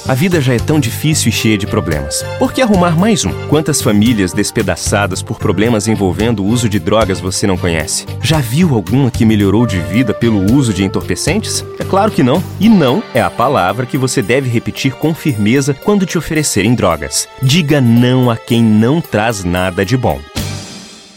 A vida já é tão difícil e cheia de problemas. Por que arrumar mais um? Quantas famílias despedaçadas por problemas envolvendo o uso de drogas você não conhece? Já viu alguma que melhorou de vida pelo uso de entorpecentes? É claro que não. E não é a palavra que você deve repetir com firmeza quando te oferecerem drogas. Diga não a quem não traz nada de bom.